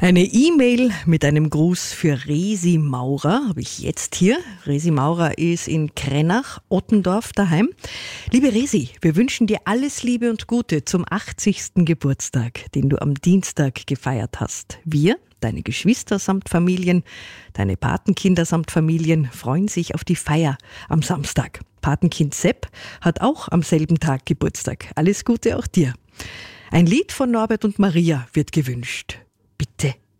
Eine E-Mail mit einem Gruß für Resi Maurer habe ich jetzt hier. Resi Maurer ist in Krenach, Ottendorf daheim. Liebe Resi, wir wünschen dir alles Liebe und Gute zum 80. Geburtstag, den du am Dienstag gefeiert hast. Wir, deine Geschwister samt Familien, deine Patenkinder samt Familien freuen sich auf die Feier am Samstag. Patenkind Sepp hat auch am selben Tag Geburtstag. Alles Gute auch dir. Ein Lied von Norbert und Maria wird gewünscht. Bitte.